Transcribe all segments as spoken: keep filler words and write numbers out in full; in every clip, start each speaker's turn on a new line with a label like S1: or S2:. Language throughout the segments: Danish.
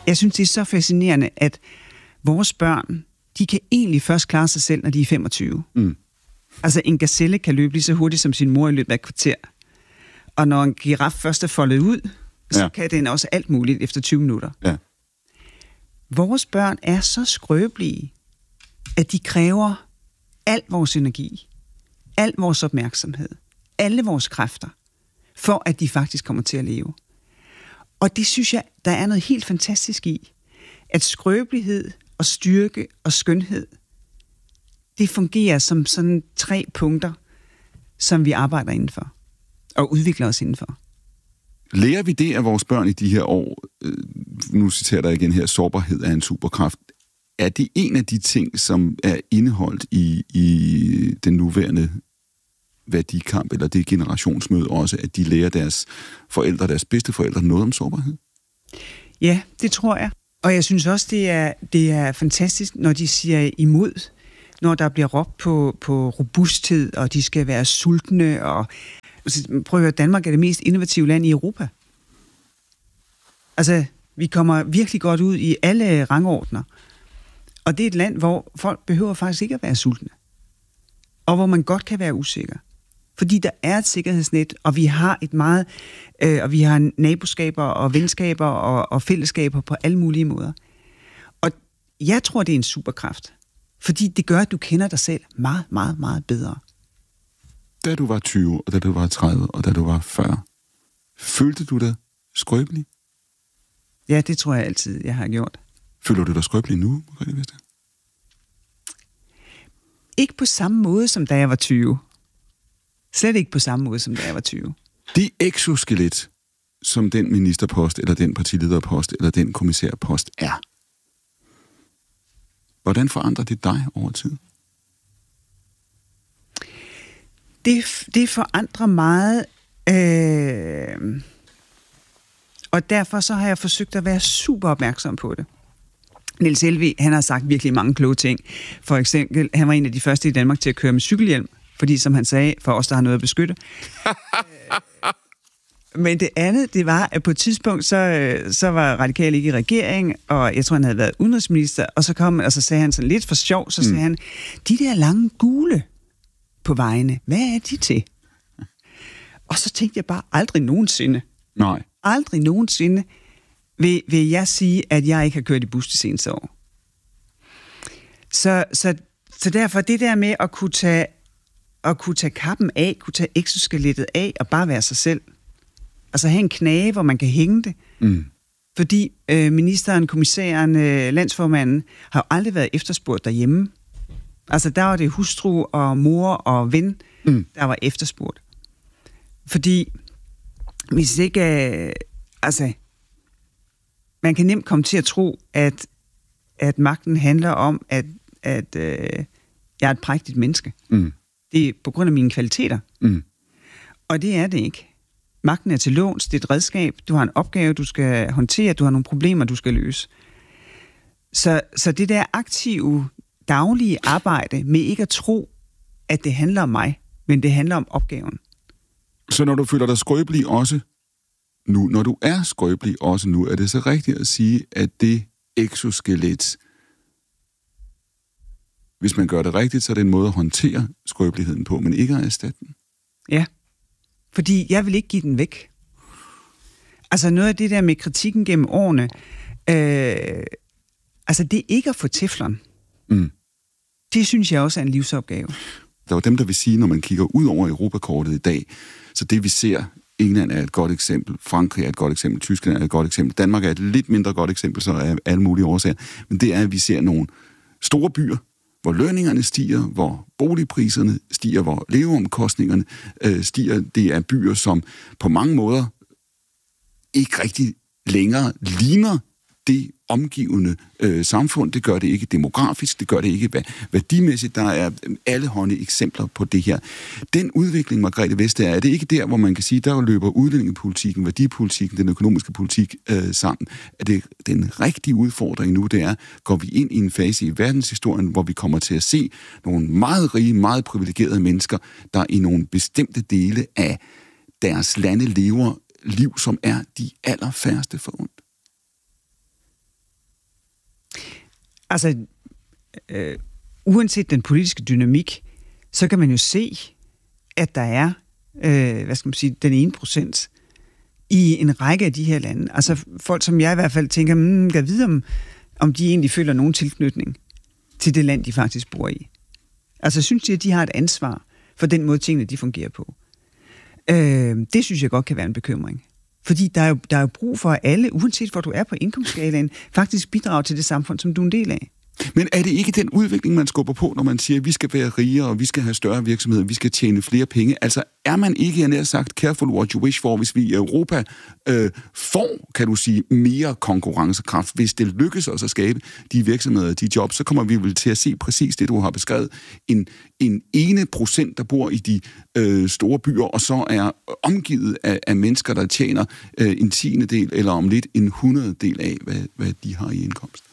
S1: Jeg synes, det er så fascinerende, at vores børn, de kan egentlig først klare sig selv, når de er femogtyve. Mm. Altså, en gazelle kan løbe lige så hurtigt som sin mor i løbet af et kvarter. Og når en giraf først er foldet ud, så ja. kan den også alt muligt efter tyve minutter. Ja. Vores børn er så skrøbelige, at de kræver al vores energi, al vores opmærksomhed, alle vores kræfter, for at de faktisk kommer til at leve. Og det synes jeg, der er noget helt fantastisk i, at skrøbelighed og styrke og skønhed, det fungerer som sådan tre punkter, som vi arbejder indenfor og udvikler os indenfor.
S2: Lærer vi det af vores børn i de her år? Nu citerer jeg igen her, sårbarhed er en superkraft. Er det en af de ting, som er indeholdt i, i den nuværende værdikamp, eller det generationsmøde også, at de lærer deres forældre, deres bedsteforældre, noget om sårbarhed?
S1: Ja, det tror jeg. Og jeg synes også, det er, det er fantastisk, når de siger imod, når der bliver råbt på, på robusthed, og de skal være sultne. Og prøv at høre, Danmark er det mest innovative land i Europa. Altså, vi kommer virkelig godt ud i alle rangordner. Og det er et land, hvor folk behøver faktisk ikke at være sultne. Og hvor man godt kan være usikker. Fordi der er et sikkerhedsnet, og vi har et meget, øh, og vi har naboskaber og venskaber og, og fællesskaber på alle mulige måder. Og jeg tror, det er en superkraft. Fordi det gør, at du kender dig selv meget, meget, meget bedre.
S2: Da du var tyve, og da du var tredive, og da du var fyrre, følte du dig skrøbelig?
S1: Ja, det tror jeg altid, jeg har gjort.
S2: Føler du dig skrøbelig nu, Margrethe Vestager?
S1: Ikke på samme måde, som da jeg var tyve. Slet ikke på samme måde, som da jeg var tyve.
S2: Det exoskelet, som den ministerpost, eller den partilederpost, eller den kommissærpost er, hvordan forandrer det dig over tid?
S1: Det, det forandrer meget, øh, og derfor så har jeg forsøgt at være super opmærksom på det. Niels Helvig, han har sagt virkelig mange kloge ting. For eksempel, han var en af de første i Danmark til at køre med cykelhjelm, fordi som han sagde, for os, der har noget at beskytte. Men det andet, det var, at på et tidspunkt, så, så var Radikal ikke i regering, og jeg tror, han havde været udenrigsminister, og så kom og så sagde han sådan lidt for sjov, så sagde mm. han, de der lange gule på vejene, hvad er de til? Og så tænkte jeg bare, aldrig nogensinde.
S2: Nej.
S1: Aldrig nogensinde vil, vil jeg sige, at jeg ikke har kørt i bus de seneste år. Så, så, så derfor det der med at kunne tage, at kunne tage kappen af, kunne tage exoskelettet af og bare være sig selv. Altså have en knage, hvor man kan hænge det. Mm. Fordi øh, ministeren, kommissæren, øh, landsformanden har jo aldrig været efterspurgt derhjemme. Altså der var det hustru og mor og ven, mm. der var efterspurgt. Fordi hvis ikke... Øh, altså, man kan nemt komme til at tro, at, at magten handler om, at, at øh, jeg er et prægtigt menneske. Mm. Det er på grund af mine kvaliteter. Mm. Og det er det ikke. Magten er til låns, det er et redskab, du har en opgave, du skal håndtere, du har nogle problemer, du skal løse. Så, så det der aktive, daglige arbejde med ikke at tro, at det handler om mig, men det handler om opgaven.
S2: Så når du føler dig skrøbelig også nu, når du er skrøbelig også nu, er det så rigtigt at sige, at det exoskelet, hvis man gør det rigtigt, så er det en måde at håndtere skrøbeligheden på, men ikke at erstatte den?
S1: Ja, fordi jeg vil ikke give den væk. Altså noget af det der med kritikken gennem årene, øh, altså det er ikke at få teflon. Mm. Det synes jeg også er en livsopgave.
S2: Der er dem, der vil sige, når man kigger ud over Europakortet i dag, så det vi ser, England er et godt eksempel, Frankrig er et godt eksempel, Tyskland er et godt eksempel, Danmark er et lidt mindre godt eksempel, så er alle mulige årsager, men det er, at vi ser nogle store byer, hvor lønningerne stiger, hvor boligpriserne stiger, hvor leveomkostningerne øh, stiger. Det er byer, som på mange måder ikke rigtig længere ligner det omgivende øh, samfund. Det gør det ikke demografisk, det gør det ikke værdimæssigt. Der er allehånde eksempler på det her. Den udvikling, Margrethe Vestager, er det ikke der, hvor man kan sige, der løber udlændingepolitikken, værdipolitikken, den økonomiske politik øh, sammen? Er det den rigtige udfordring nu, det er, går vi ind i en fase i verdenshistorien, hvor vi kommer til at se nogle meget rige, meget privilegerede mennesker, der i nogle bestemte dele af deres lande lever liv, som er de allerfærreste forundt?
S1: Altså, øh, uanset den politiske dynamik, så kan man jo se, at der er, øh, hvad skal man sige, den ene procent i en række af de her lande. Altså folk, som jeg i hvert fald tænker, hmm, kan vide, om, om de egentlig føler nogen tilknytning til det land, de faktisk bor i. Altså synes de, at de har et ansvar for den måde, tingene de fungerer på. Øh, det synes jeg godt kan være en bekymring. Fordi der er, jo, der er jo brug for, at alle, uanset hvor du er på indkomstskalaen, faktisk bidrager til det samfund, som du er en del af.
S2: Men er det ikke den udvikling, man skubber på, når man siger, at vi skal være rigere, og vi skal have større virksomheder, vi skal tjene flere penge? Altså, er man ikke, jeg nær sagt, careful what you wish for, hvis vi i Europa øh, får, kan du sige, mere konkurrencekraft? Hvis det lykkes os at skabe de virksomheder, de jobs, så kommer vi vel til at se præcis det, du har beskrevet. En, en ene procent, der bor i de øh, store byer, og så er omgivet af, af mennesker, der tjener øh, en tiende del, eller om lidt en hundrede del af, hvad, hvad de har i indkomst.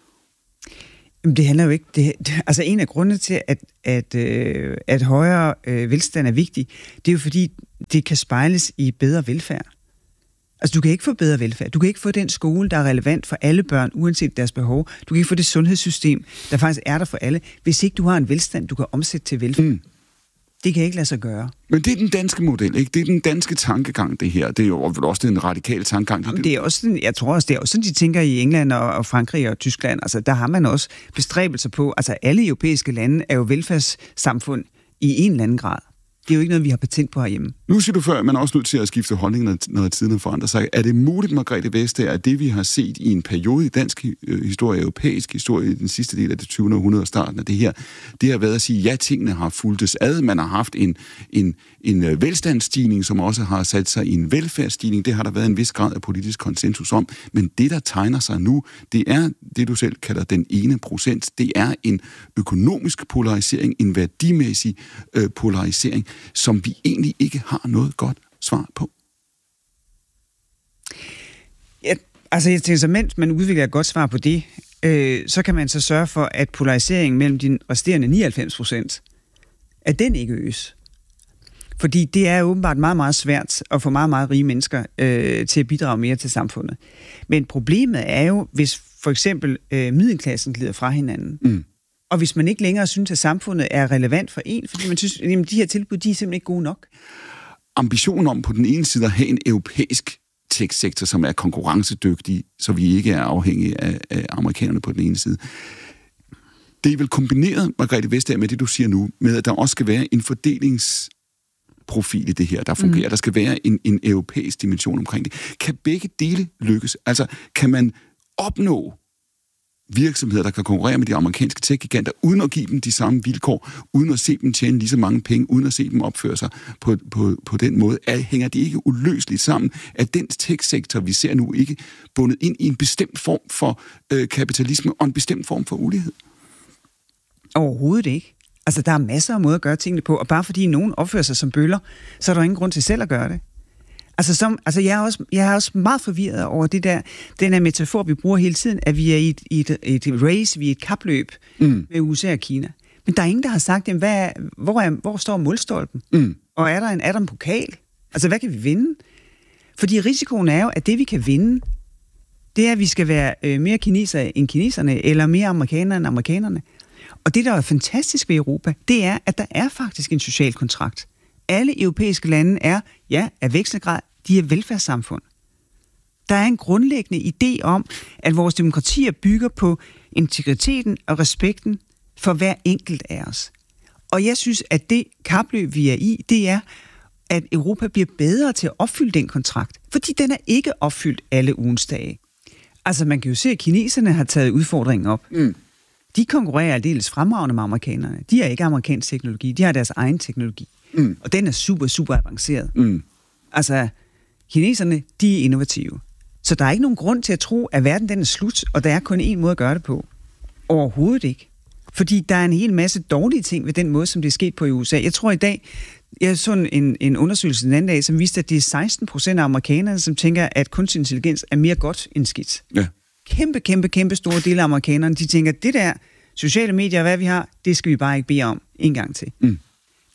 S1: Det handler jo ikke... Det, altså en af grundene til, at, at, øh, at højere øh, velstand er vigtig, det er jo fordi, det kan spejles i bedre velfærd. Altså du kan ikke få bedre velfærd. Du kan ikke få den skole, der er relevant for alle børn, uanset deres behov. Du kan ikke få det sundhedssystem, der faktisk er der for alle, hvis ikke du har en velstand, du kan omsætte til velfærd. Mm. Det kan ikke lade sig gøre.
S2: Men det er den danske model, ikke? Det er den danske tankegang, det her. Det er jo også den radikale tankegang.
S1: Jamen, det er også sådan, jeg tror også, det er også sådan, de tænker i England og, og Frankrig og Tyskland. Altså, der har man også bestræbelser på. Altså, alle europæiske lande er jo velfærdssamfund i en eller anden grad. Det er jo ikke noget, vi har patent på herhjemme.
S2: Nu siger du før, at man er også nødt til at skifte holdning, når tiden forandrer sig. Er det muligt, Margrethe Vestager, at det, vi har set i en periode i dansk historie, europæisk historie, i den sidste del af det tyvende århundrede og starten af det her, det har været at sige, ja, tingene har fulgtes ad. Man har haft en, en, en velstandsstigning, som også har sat sig i en velfærdsstigning. Det har der været en vis grad af politisk konsensus om. Men det, der tegner sig nu, det er det, du selv kalder den ene procent. Det er en økonomisk polarisering, en værdimæssig øh, polarisering, som vi egentlig ikke har noget godt svar på.
S1: Ja, altså jeg tænker, så mens man udvikler et godt svar på det, øh, så kan man så sørge for, at polariseringen mellem de resterende nioghalvfems procent, at den ikke øges. Fordi det er åbenbart meget, meget svært at få meget, meget rige mennesker øh, til at bidrage mere til samfundet. Men problemet er jo, hvis for eksempel øh, middelklassen glider fra hinanden, mm. og hvis man ikke længere synes, at samfundet er relevant for en, fordi man synes, at de her tilbud, de er simpelthen ikke gode nok.
S2: Ambitionen om på den ene side at have en europæisk tech-sektor, som er konkurrencedygtig, så vi ikke er afhængige af, af amerikanerne på den ene side. Det er vel kombineret, Margrethe Vestager, med det, du siger nu, med at der også skal være en fordelingsprofil i det her, der fungerer. Mm. Der skal være en, en europæisk dimension omkring det. Kan begge dele lykkes? Altså, kan man opnå virksomheder, der kan konkurrere med de amerikanske tech-giganter, uden at give dem de samme vilkår, uden at se dem tjene lige så mange penge, uden at se dem opføre sig på, på, på den måde? Er, hænger de ikke uløseligt sammen? Er den tech-sektor, vi ser nu, ikke bundet ind i en bestemt form for øh, kapitalisme og en bestemt form for ulighed?
S1: Overhovedet ikke. Altså, der er masser af måder at gøre tingene på, og bare fordi nogen opfører sig som bøller, så er der ingen grund til selv at gøre det. Altså, som, altså jeg, er også, jeg er også meget forvirret over det der, den her metafor, vi bruger hele tiden, at vi er i et, i et, et race, vi er i et kapløb mm. med U S A og Kina. Men der er ingen, der har sagt, jamen, hvad er, hvor, er, hvor står målstolpen? Mm. Og er der en, er der en pokal? Altså, hvad kan vi vinde? Fordi risikoen er jo, at det, vi kan vinde, det er, at vi skal være øh, mere kinesere end kineserne, eller mere amerikanere end amerikanerne. Og det, der er fantastisk ved Europa, det er, at der er faktisk en social kontrakt. Alle europæiske lande er, ja, af vekselgrad, de er velfærdssamfund. Der er en grundlæggende idé om, at vores demokratier bygger på integriteten og respekten for hver enkelt af os. Og jeg synes, at det kapløb, vi er i, det er, at Europa bliver bedre til at opfylde den kontrakt, fordi den er ikke opfyldt alle ugens dage. Altså, man kan jo se, at kineserne har taget udfordringen op. Mm. De konkurrerer aldeles fremragende med amerikanerne. De har ikke amerikansk teknologi, de har deres egen teknologi. Mm. Og den er super, super avanceret. Mm. Altså, kineserne, de er innovative. Så der er ikke nogen grund til at tro, at verden den er slut, og der er kun én måde at gøre det på. Overhovedet ikke. Fordi der er en hel masse dårlige ting ved den måde, som det er sket på i U S A. Jeg tror i dag, jeg så en, en undersøgelse den anden dag, som viste, at det er seksten procent af amerikanerne, som tænker, at kunstig intelligens er mere godt end skidt. Ja. Kæmpe, kæmpe, kæmpe store dele af amerikanerne, de tænker, at det der sociale medier, hvad vi har, det skal vi bare ikke bede om en gang til. Mm.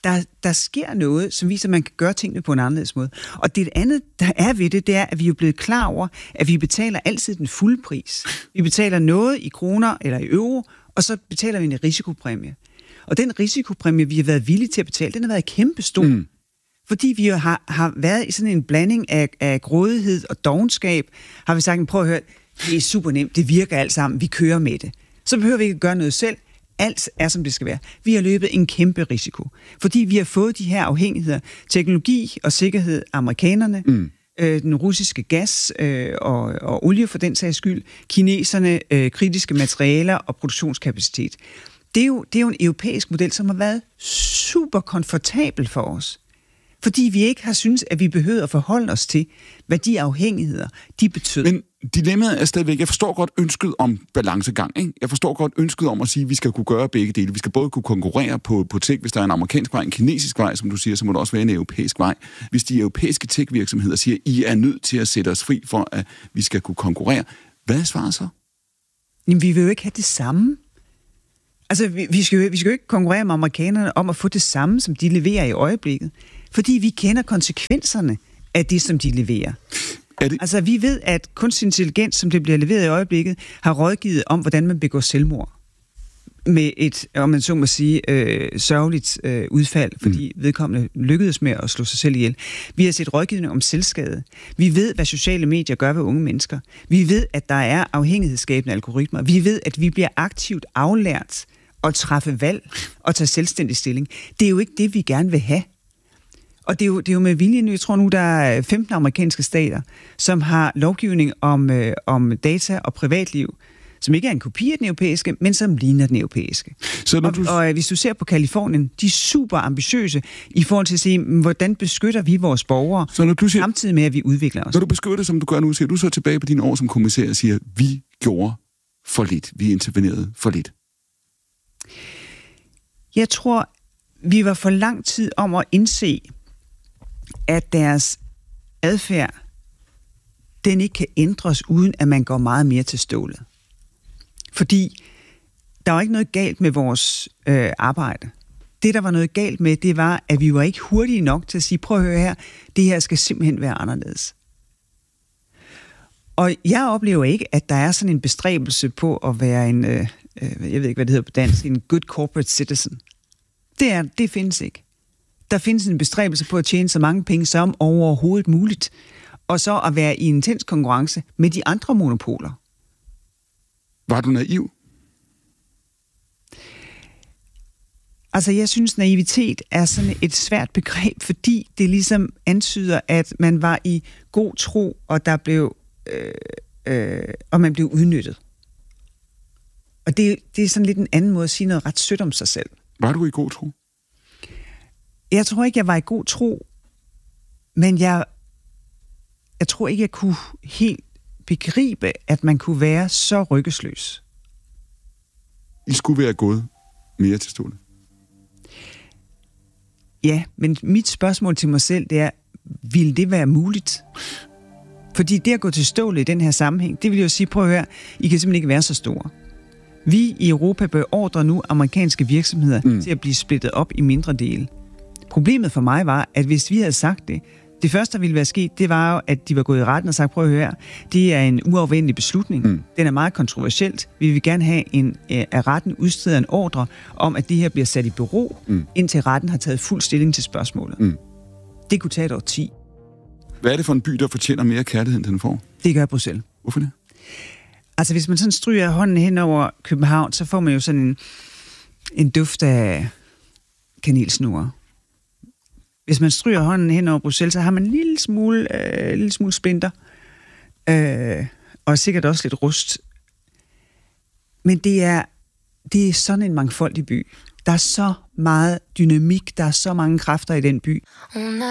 S1: der, der sker noget, som viser, at man kan gøre tingene på en anderledes måde. Og det andet, der er ved det, det er, at vi er blevet klar over, at vi betaler altid den fulde pris. Vi betaler noget i kroner eller i euro, og så betaler vi en risikopræmie. Og den risikopræmie, vi har været villige til at betale, den har været kæmpestor. Mm. Fordi vi har, har været i sådan en blanding af, af grådighed og dovenskab, har vi sagt, prøv at høre, det er super nemt, det virker alt sammen, vi kører med det. Så behøver vi ikke gøre noget selv. Alt er, som det skal være. Vi har løbet en kæmpe risiko, fordi vi har fået de her afhængigheder. Teknologi og sikkerhed, amerikanerne, mm. øh, den russiske gas øh, og, og olie for den sags skyld, kineserne, øh, kritiske materialer og produktionskapacitet. Det er, jo, det er jo en europæisk model, som har været super komfortabel for os. Fordi vi ikke har syntes, at vi behøver at forholde os til, hvad de afhængigheder, de betød.
S2: Men dilemmaet er stadigvæk, jeg forstår godt ønsket om balancegang, ikke? Jeg forstår godt ønsket om at sige, at vi skal kunne gøre begge dele. Vi skal både kunne konkurrere på, på tech, hvis der er en amerikansk vej, en kinesisk vej, som du siger, så må der også være en europæisk vej. Hvis de europæiske tech-virksomheder siger, at I er nødt til at sætte os fri for, at vi skal kunne konkurrere, hvad er svaret så?
S1: Jamen, vi vil jo ikke have det samme. Altså, vi, vi, skal jo, vi skal jo ikke konkurrere med amerikanerne om at få det samme, som de leverer i øjeblikket. Fordi vi kender konsekvenserne af det, som de leverer. Det? Altså, vi ved, at kunstig intelligens, som det bliver leveret i øjeblikket, har rådgivet om, hvordan man begår selvmord. Med et, om man så må sige, øh, sørgeligt øh, udfald, fordi mm. vedkommende lykkedes med at slå sig selv ihjel. Vi har set rådgivning om selvskade. Vi ved, hvad sociale medier gør ved unge mennesker. Vi ved, at der er afhængighedsskabende algoritmer. Vi ved, at vi bliver aktivt aflært at træffe valg og tage selvstændig stilling. Det er jo ikke det, vi gerne vil have. Og det er, jo, det er jo med viljen, jeg tror nu, der er femten amerikanske stater, som har lovgivning om, øh, om data og privatliv, som ikke er en kopi af den europæiske, men som ligner den europæiske. Så og, du... og hvis du ser på Kalifornien, de er super ambitiøse i forhold til at sige, hvordan beskytter vi vores borgere, så når du siger, samtidig med, at vi udvikler os.
S2: Når du beskytter, som du gør nu, siger du så tilbage på dine år som kommissær og siger, vi gjorde for lidt, vi intervenerede for lidt.
S1: Jeg tror, vi var for lang tid om at indse, at deres adfærd, den ikke kan ændres, uden at man går meget mere til stålet. Fordi der var ikke noget galt med vores øh, arbejde. Det, der var noget galt med, det var, at vi var ikke hurtige nok til at sige, prøv at høre her, det her skal simpelthen være anderledes. Og jeg oplever ikke, at der er sådan en bestræbelse på at være en, øh, jeg ved ikke, hvad det hedder på dansk, en good corporate citizen. Det, er, det findes ikke. Der findes en bestræbelse på at tjene så mange penge som overhovedet muligt, og så at være i intens konkurrence med de andre monopoler.
S2: Var du naiv?
S1: Altså, jeg synes, naivitet er sådan et svært begreb, fordi det ligesom antyder, at man var i god tro, og der blev øh, øh, og man blev udnyttet. Og det, det er sådan lidt en anden måde at sige noget ret sødt om sig selv.
S2: Var du i god tro?
S1: Jeg tror ikke, jeg var i god tro, men jeg, jeg tror ikke, jeg kunne helt begribe, at man kunne være så ryggesløs.
S2: I skulle være gået mere til stålet?
S1: Ja, men mit spørgsmål til mig selv, det er, ville det være muligt? Fordi det at gå til stålet i den her sammenhæng, det vil jo sige, prøv at høre, I kan simpelthen ikke være så store. Vi i Europa beordrer nu amerikanske virksomheder mm. til at blive splittet op i mindre dele. Problemet for mig var, at hvis vi havde sagt det, det første, der ville være sket, det var jo, at de var gået i retten og sagt, prøv at høre, det er en uafvendelig beslutning. Mm. Den er meget kontroversielt. Vi vil gerne have en, af retten udsteder en ordre om, at det her bliver sat i bero, mm. indtil retten har taget fuld stilling til spørgsmålet. Mm. Det kunne tage et årti.
S2: Hvad er det for en by, der fortjener mere kærlighed, end den får?
S1: Det gør Bruxelles.
S2: Hvorfor det?
S1: Altså, hvis man sådan stryger hånden hen over København, så får man jo sådan en, en duft af kanelsnurre. Hvis man stryger hånden hen over Bruxelles, så har man en lille smule, øh, lille smule splinter, øh, og sikkert også lidt rust. Men det er, det er sådan en mangfoldig by. Der er så meget dynamik, der er så mange kræfter i den by.